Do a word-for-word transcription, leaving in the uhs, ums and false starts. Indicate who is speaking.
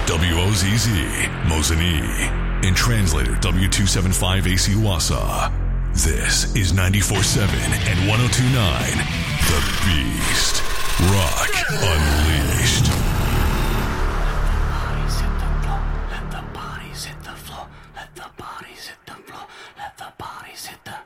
Speaker 1: W O Z Z, Mosinee, and translator W two seventy-five A C Wassa. This is ninety-four point seven and one oh two point nine, The